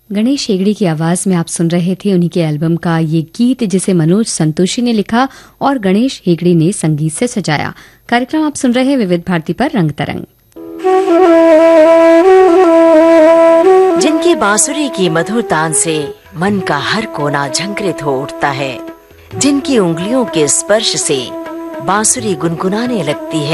गणेश हेगड़े की आवाज में आप सुन रहे थे उन्हीं के एल्बम का ये गीत, जिसे मनोज संतोषी ने लिखा और गणेश हेगड़े ने संगीत से सजाया। कार्यक्रम आप सुन रहे हैं विविध भारती पर रंग तरंग। जिनकी बांसुरी की मधुर तान से मन का हर कोना झंकृत हो उठता है, जिनकी उंगलियों के स्पर्श से बांसुरी गुनगुनाने लगती है,